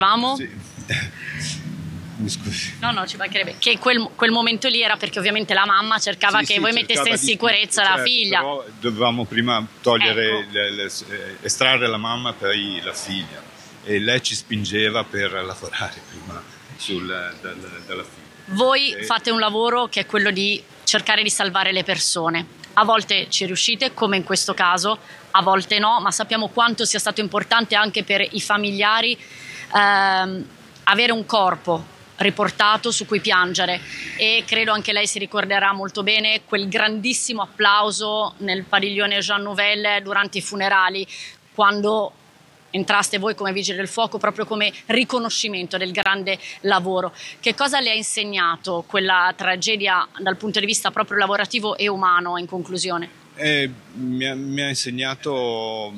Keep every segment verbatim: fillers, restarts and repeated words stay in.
Vamo? Sì. Mi scusi. No, no, ci mancherebbe. Che quel, quel momento lì era perché ovviamente la mamma cercava Sì, che sì, voi cercava metteste in di- sicurezza certo, la figlia. Però dovevamo prima togliere, Ecco. le- le- eh, estrarre la mamma, poi la figlia. E lei ci spingeva per lavorare prima sul, dal, dalla figlia. Voi E- fate un lavoro che è quello di cercare di salvare le persone. A volte ci riuscite, come in questo caso, a volte no, ma sappiamo quanto sia stato importante anche per i familiari ehm, avere un corpo riportato su cui piangere, e credo anche lei si ricorderà molto bene quel grandissimo applauso nel padiglione Jean Nouvel durante i funerali, quando entraste voi come vigili del fuoco, proprio come riconoscimento del grande lavoro. Che cosa le ha insegnato quella tragedia dal punto di vista proprio lavorativo e umano, in conclusione? e mi, ha, mi ha insegnato,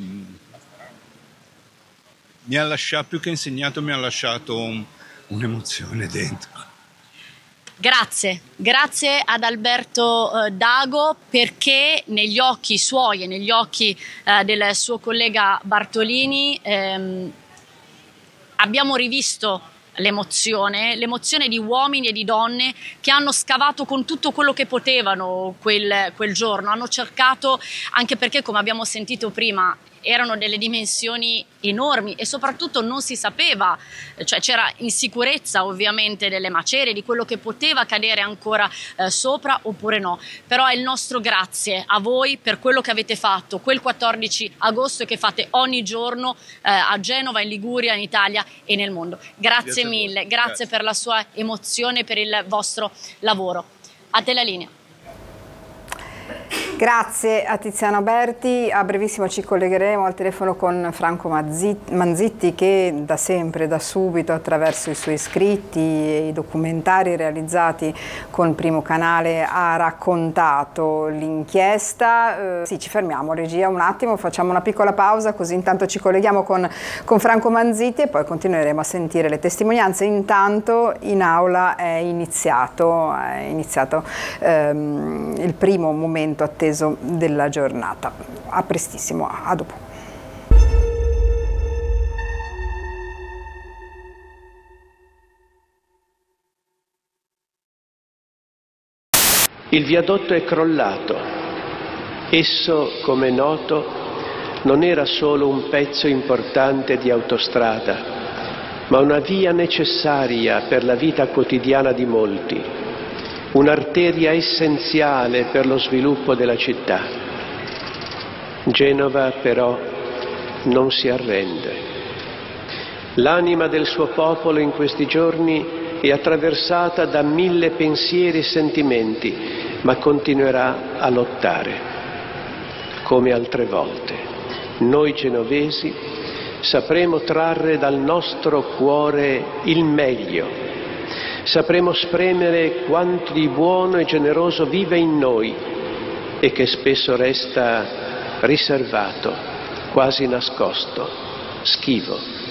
mi ha lasciato, più che insegnato, mi ha lasciato un, un'emozione dentro. Grazie, grazie ad Alberto eh, Dago, perché negli occhi suoi e negli occhi eh, del suo collega Bartolini ehm, abbiamo rivisto l'emozione, l'emozione di uomini e di donne che hanno scavato con tutto quello che potevano quel, quel giorno, hanno cercato, anche perché come abbiamo sentito prima erano delle dimensioni enormi e soprattutto non si sapeva, cioè c'era insicurezza ovviamente delle macerie, di quello che poteva cadere ancora eh, sopra oppure no, però è il nostro grazie a voi per quello che avete fatto quel quattordici agosto e che fate ogni giorno eh, a Genova, in Liguria, in Italia e nel mondo. Grazie, grazie mille, grazie, grazie per la sua emozione, per il vostro lavoro. A te la linea. Grazie a Tiziano Berti, a brevissimo ci collegheremo al telefono con Franco Manzitti, che da sempre, da subito, attraverso i suoi scritti e i documentari realizzati con Primo Canale ha raccontato l'inchiesta. Eh, sì, ci fermiamo, regia, un attimo, facciamo una piccola pausa, così intanto ci colleghiamo con, con Franco Manzitti e poi continueremo a sentire le testimonianze. Intanto in aula è iniziato, è iniziato ehm, il primo momento atteso della giornata. A prestissimo, a dopo. Il viadotto è crollato. Esso, come è noto, non era solo un pezzo importante di autostrada, ma una via necessaria per la vita quotidiana di molti. Un'arteria essenziale per lo sviluppo della città. Genova però non si arrende. L'anima del suo popolo in questi giorni è attraversata da mille pensieri e sentimenti, ma continuerà a lottare. Come altre volte, noi genovesi sapremo trarre dal nostro cuore il meglio. Sapremo spremere quanto di buono e generoso vive in noi e che spesso resta riservato, quasi nascosto, schivo.